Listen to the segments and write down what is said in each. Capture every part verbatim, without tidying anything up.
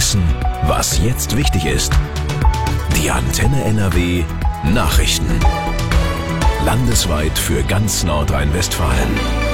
wissen, was jetzt wichtig ist. Die Antenne N R W Nachrichten. Landesweit für ganz Nordrhein-Westfalen.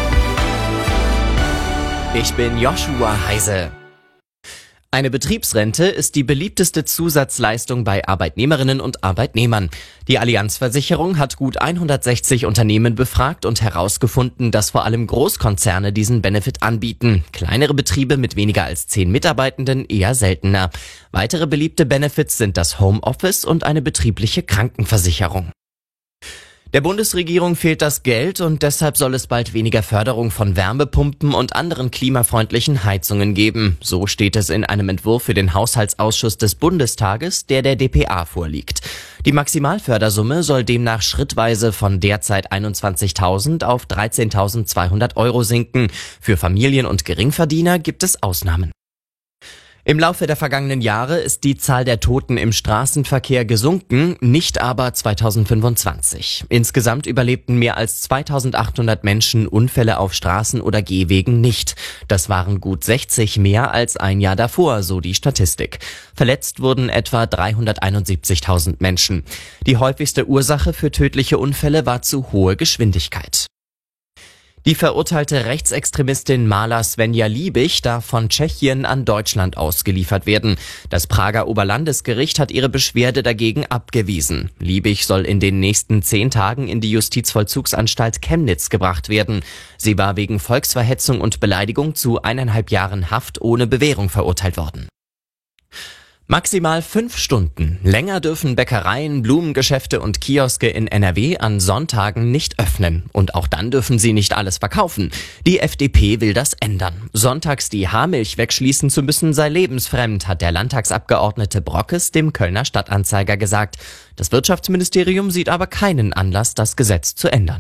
Ich bin Joshua Heise. Eine Betriebsrente ist die beliebteste Zusatzleistung bei Arbeitnehmerinnen und Arbeitnehmern. Die Allianz-Versicherung hat gut hundertsechzig Unternehmen befragt und herausgefunden, dass vor allem Großkonzerne diesen Benefit anbieten. Kleinere Betriebe mit weniger als zehn Mitarbeitenden eher seltener. Weitere beliebte Benefits sind das Homeoffice und eine betriebliche Krankenversicherung. Der Bundesregierung fehlt das Geld und deshalb soll es bald weniger Förderung von Wärmepumpen und anderen klimafreundlichen Heizungen geben. So steht es in einem Entwurf für den Haushaltsausschuss des Bundestages, der der D P A vorliegt. Die Maximalfördersumme soll demnach schrittweise von derzeit einundzwanzigtausend auf dreizehntausendzweihundert Euro sinken. Für Familien und Geringverdiener gibt es Ausnahmen. Im Laufe der vergangenen Jahre ist die Zahl der Toten im Straßenverkehr gesunken, nicht aber zweitausendfünfundzwanzig. Insgesamt überlebten mehr als zweitausendachthundert Menschen Unfälle auf Straßen oder Gehwegen nicht. Das waren gut sechzig mehr als ein Jahr davor, so die Statistik. Verletzt wurden etwa dreihunderteinundsiebzigtausend Menschen. Die häufigste Ursache für tödliche Unfälle war zu hohe Geschwindigkeit. Die verurteilte Rechtsextremistin Mala Svenja Liebig darf von Tschechien an Deutschland ausgeliefert werden. Das Prager Oberlandesgericht hat ihre Beschwerde dagegen abgewiesen. Liebig soll in den nächsten zehn Tagen in die Justizvollzugsanstalt Chemnitz gebracht werden. Sie war wegen Volksverhetzung und Beleidigung zu eineinhalb Jahren Haft ohne Bewährung verurteilt worden. Maximal fünf Stunden. Länger dürfen Bäckereien, Blumengeschäfte und Kioske in N R W an Sonntagen nicht öffnen. Und auch dann dürfen sie nicht alles verkaufen. Die F D P will das ändern. Sonntags die Haarmilch wegschließen zu müssen, sei lebensfremd, hat der Landtagsabgeordnete Brockes dem Kölner Stadtanzeiger gesagt. Das Wirtschaftsministerium sieht aber keinen Anlass, das Gesetz zu ändern.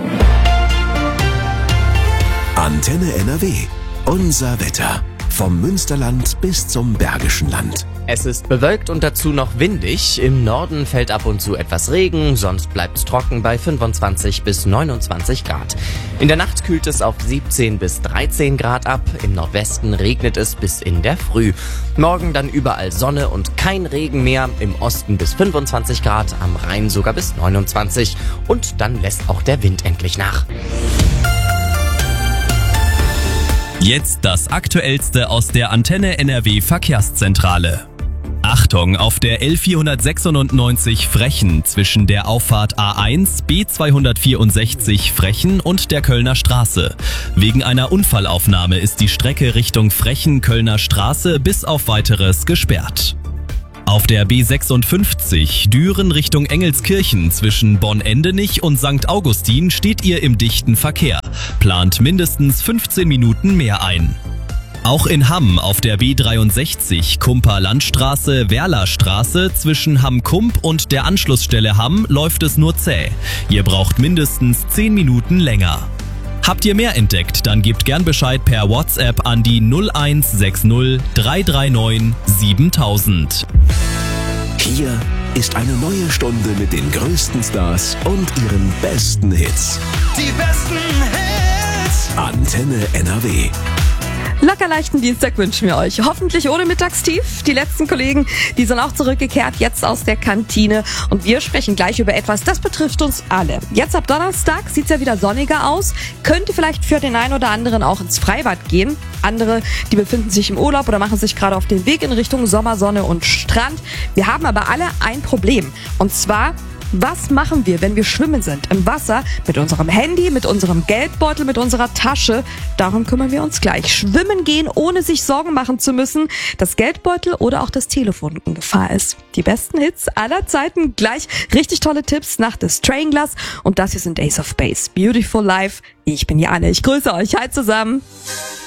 Antenne N R W. Unser Wetter. Vom Münsterland bis zum Bergischen Land. Es ist bewölkt und dazu noch windig. Im Norden fällt ab und zu etwas Regen, sonst bleibt es trocken bei fünfundzwanzig bis neunundzwanzig Grad. In der Nacht kühlt es auf siebzehn bis dreizehn Grad ab. Im Nordwesten regnet es bis in der Früh. Morgen dann überall Sonne und kein Regen mehr. Im Osten bis fünfundzwanzig Grad, am Rhein sogar bis neunundzwanzig. Und dann lässt auch der Wind endlich nach. Jetzt das Aktuellste aus der Antenne N R W Verkehrszentrale. Achtung, auf der L vierhundertsechsundneunzig Frechen zwischen der Auffahrt A eins B zweihundertvierundsechzig Frechen und der Kölner Straße. Wegen einer Unfallaufnahme ist die Strecke Richtung Frechen-Kölner Straße bis auf Weiteres gesperrt. Auf der B sechsundfünfzig Düren Richtung Engelskirchen zwischen Bonn-Endenich und Sankt Augustin steht ihr im dichten Verkehr. Plant mindestens fünfzehn Minuten mehr ein. Auch in Hamm auf der B dreiundsechzig Kumper-Landstraße Werlerstraße zwischen Hamm-Kump und der Anschlussstelle Hamm läuft es nur zäh. Ihr braucht mindestens zehn Minuten länger. Habt ihr mehr entdeckt, dann gebt gern Bescheid per WhatsApp an die null eins sechs null drei drei neun siebentausend. Hier ist eine neue Stunde mit den größten Stars und ihren besten Hits. Die besten Hits. Antenne N R W. Locker leichten Dienstag wünschen wir euch. Hoffentlich ohne Mittagstief. Die letzten Kollegen, die sind auch zurückgekehrt, jetzt aus der Kantine. Und wir sprechen gleich über etwas, das betrifft uns alle. Jetzt ab Donnerstag sieht's ja wieder sonniger aus. Könnte vielleicht für den einen oder anderen auch ins Freibad gehen. Andere, die befinden sich im Urlaub oder machen sich gerade auf den Weg in Richtung Sommersonne und Strand. Wir haben aber alle ein Problem. Und zwar: was machen wir, wenn wir schwimmen sind im Wasser, mit unserem Handy, mit unserem Geldbeutel, mit unserer Tasche? Darum kümmern wir uns gleich. Schwimmen gehen, ohne sich Sorgen machen zu müssen, dass Geldbeutel oder auch das Telefon in Gefahr ist. Die besten Hits aller Zeiten, gleich richtig tolle Tipps nach The Stranglers und das hier sind Ace of Base. Beautiful Life. Ich bin Janne, ich grüße euch. Hi zusammen.